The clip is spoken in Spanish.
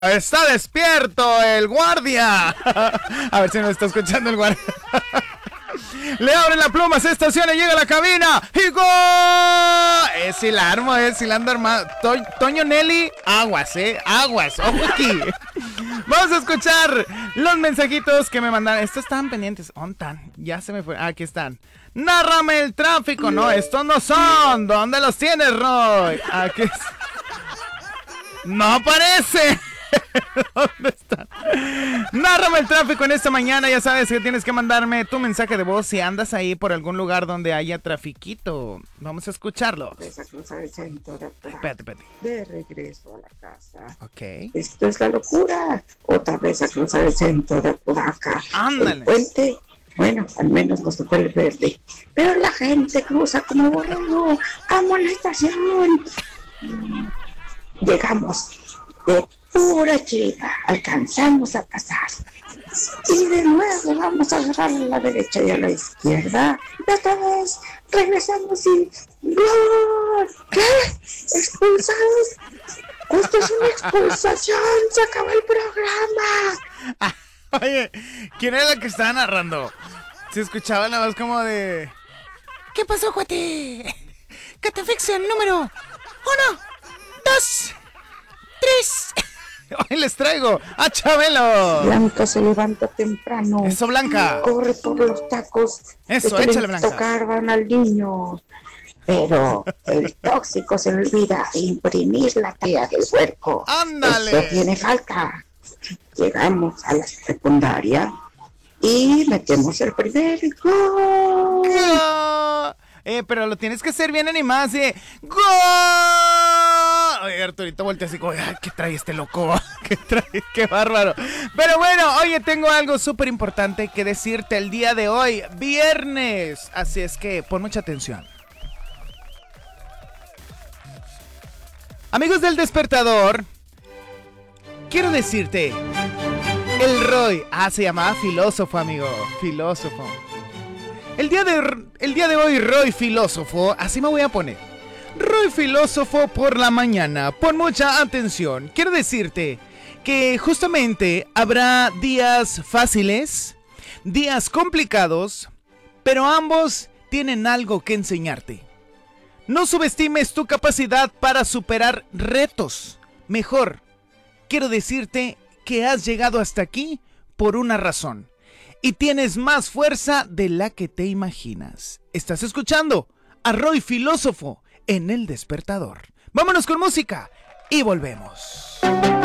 Está despierto el guardia. A ver si nos está escuchando el guardia. Le abre la pluma, se estaciona, llega a la cabina y ¡gol! Es si la armo, si la ando armado. Toño Nelly, aguas, aguas, ojo aquí. Vamos a escuchar los mensajitos que me mandaron. Estos estaban pendientes. ¿Dónde están? Ya se me fue. Aquí están. Nárrame el tráfico. No, estos no son. ¿Dónde los tienes, Roy? Aquí es... No aparece. ¿Dónde está? Nárrame el tráfico en esta mañana. Ya sabes que tienes que mandarme tu mensaje de voz si andas ahí por algún lugar donde haya trafiquito. Vamos a escucharlo. Espérate. De regreso a la casa. Ok. Esto es la locura. Otra vez a cruzar el centro de Apodaca. Ándale. El puente, bueno, al menos no se puede verde. Pero la gente cruza como borrego. ¡Amo la estación! Llegamos de pura chica, alcanzamos a pasar. Y de nuevo vamos a agarrar a la derecha y a la izquierda. Y otra vez regresamos y... ¡Gol! ¿Qué? ¿Expulsados? ¡Esto es una expulsación! ¡Se acabó el programa! Oye, ¿quién era la que estaba narrando? Se escuchaba la voz como de... ¿Qué pasó, cuate? Catafixia número 1, 2, 3. Hoy les traigo a Chabelo. Blanca se levanta temprano. Eso, Blanca. Corre por los tacos. Eso, que échale, le Blanca. tocaban al niño. Pero el tóxico se le olvida imprimir la talla del cuerpo. ¡Ándale! Eso tiene falta. Llegamos a la secundaria y metemos el primer gol. ¡Gol! Pero lo tienes que hacer bien animado, así. ¡Gol! Oye, Arturito voltea así como, ay, ¿qué trae este loco? ¿Qué trae? ¡Qué bárbaro! Pero bueno, oye, tengo algo súper importante que decirte el día de hoy, viernes. Así es que pon mucha atención. Amigos del Despertador, quiero decirte, el Roy, se llamaba filósofo, amigo, filósofo. El día de hoy, Roy Filósofo, así me voy a poner. Roy Filósofo por la mañana. Pon mucha atención. Quiero decirte que justamente habrá días fáciles, días complicados, pero ambos tienen algo que enseñarte. No subestimes tu capacidad para superar retos. Mejor, quiero decirte que has llegado hasta aquí por una razón. Y tienes más fuerza de la que te imaginas. Estás escuchando a Roy Filósofo en El Despertador. Vámonos con música y volvemos.